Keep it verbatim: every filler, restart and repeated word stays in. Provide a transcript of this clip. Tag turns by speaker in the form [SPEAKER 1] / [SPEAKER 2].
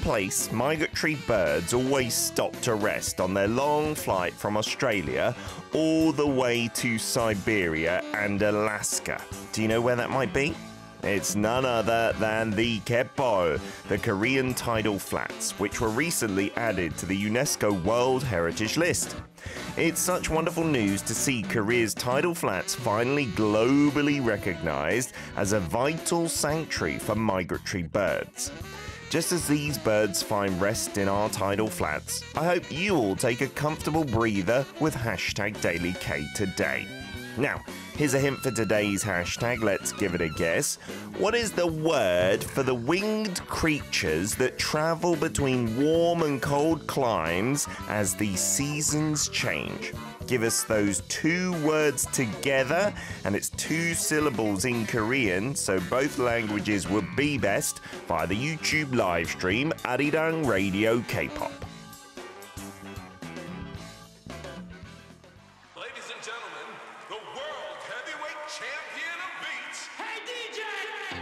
[SPEAKER 1] place migratory birds always stop to rest on their long flight from Australia all the way to Siberia and Alaska. Do you know where that might be? It's none other than the Kepol, the Korean tidal flats, which were recently added to the UNESCO World Heritage List. It's such wonderful news to see Korea's tidal flats finally globally recognized as a vital sanctuary for migratory birds. Just as these birds find rest in our tidal flats, I hope you all take a comfortable breather with hashtag DailyK today. Now, here's a hint for today's hashtag. Let's give it a guess. What is the word for the winged creatures that travel between warm and cold climes as the seasons change? Give us those two words together, and it's two syllables in Korean, so both languages would be best via the YouTube live stream Arirang Radio K-pop.
[SPEAKER 2] Ladies and gentlemen, the World Heavyweight Champion.